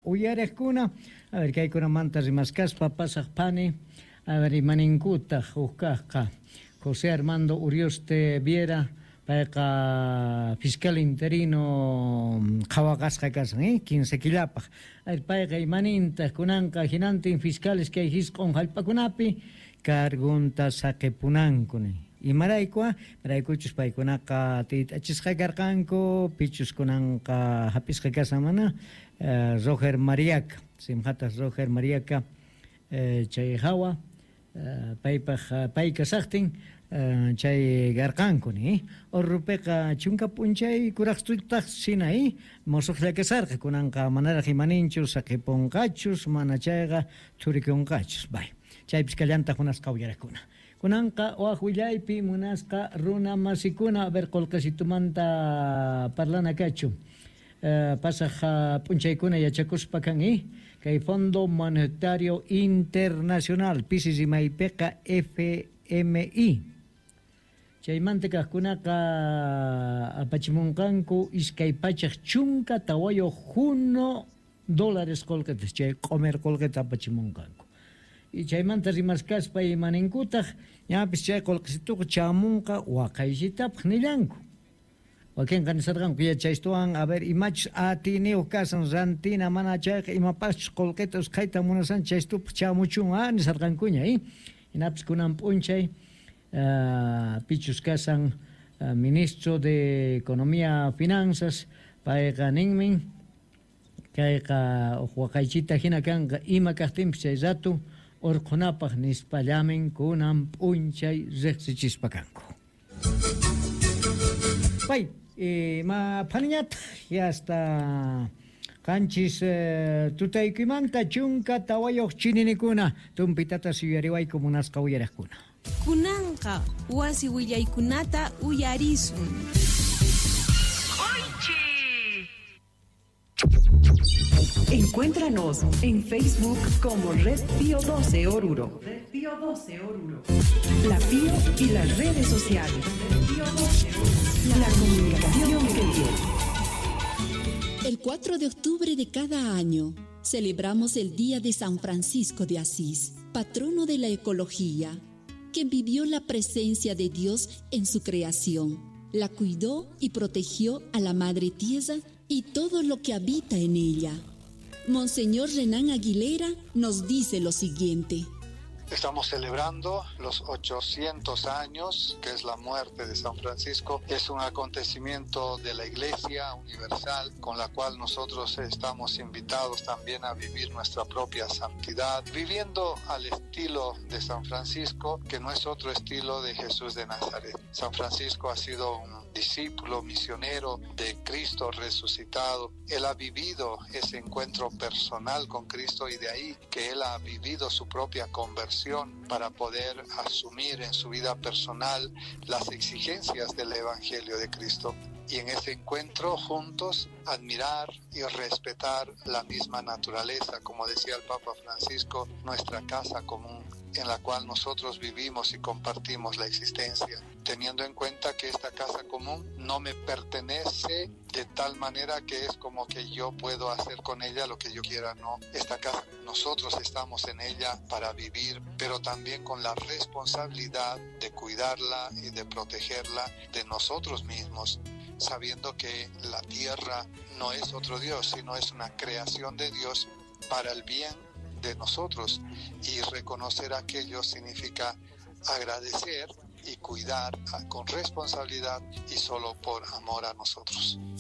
uyareqkuna, a ver kaykunamanta rimasqaspa pasaq pani, a ver imaninkuta hukaqqa José Armando Urioste Viera, payqa fiscal interino qhawaqasqa kasan, 15 kilapaq. Payqa imanintaq kunanqa hinantin fiscales kay hisq'un hallp'akunapi cargunta saqipunankuni. Maraykuchus paykunaqa tiyt'achisqa karqanku, pichus kunanqa hapisqa kasamana, Roger Mariaca, simhatas Roger Mariaca, chay hawa, pay kasaqtin, chay garqankuni, urrupiqa chunka p'unchay kuraqstuytaq sinay, mosuqlla kasarqa kunanqa manaraq imaninchus saqipunqachus, mana chayqa churikunqachus, chaypis kallantaq munasqa uyaraqkuna. Kunanqa waq willaypi munasqa runa masikuna, a ver qolqasitumanta parlanacachu, pasaq p'unchaykuna yachakuspa kanki, kay Fondo Monetario Internacional, pisis imaypiqa FMI. Chaymanta kaqkunaqa apachimunqanku iskay pachaq chunka tawayo $1 qolqetas, chay qomer qolqeta apachimunqanku. Y chaymanta rimasqaspa imaninkutaq ñapis chay qolqisituqa chamunqa waqayllitapaq nillanku. Wakinqa nisarqanku yachaystuwan, a ver imachus atiniuq kasan rantina mana chayqa imapachus qolqeta usqayta munasan chaystupaq chamuchun nisarqankuña, hinapis kunan p'unchay pichus kasan ministro de Economía Finanzas, payqa ninmin kayqa waqaychita hina kanqa ima kaqtinpis chay ratu urqunapaq nispallamin kunan p'unchay riqsichispa kanku. Ma phaniñata yasta kanchis tutaykuymanta chunka tawayuq chininikuna tumpitatas uyariwayku munasqa uyaraqkuna. Kunanqa wasi willaykunata uyarisun. Encuéntranos en Facebook como Red Pío 12 Oruro. Red Pío 12 Oruro. La Pío y las redes sociales. Red Pío 12 Oruro. La comunicación que viene. El 4 de octubre de cada año celebramos el Día de San Francisco de Asís, patrono de la ecología, que vivió la presencia de Dios en su creación, la cuidó y protegió a la Madre Tierra y todo lo que habita en ella. Monseñor Renan Aguilera nos dice lo siguiente. Estamos celebrando los 800 años, que es la muerte de San Francisco. Es un acontecimiento de la Iglesia Universal con la cual nosotros estamos invitados también a vivir nuestra propia santidad, viviendo al estilo de San Francisco, que no es otro estilo de Jesús de Nazaret. San Francisco ha sido un discípulo misionero de Cristo resucitado. Él ha vivido ese encuentro personal con Cristo y de ahí que él ha vivido su propia conversión para poder asumir en su vida personal las exigencias del Evangelio de Cristo. Y en ese encuentro juntos admirar y respetar la misma naturaleza, como decía el Papa Francisco, nuestra casa común, en la cual nosotros vivimos y compartimos la existencia, teniendo en cuenta que esta casa común no me pertenece de tal manera que es como que yo puedo hacer con ella lo que yo quiera. No, esta casa nosotros estamos en ella para vivir, pero también con la responsabilidad de cuidarla y de protegerla de nosotros mismos, sabiendo que la tierra no es otro Dios, sino es una creación de Dios para el bien de nosotros, y reconocer aquello significa agradecer y cuidar con responsabilidad y solo por amor a nosotros.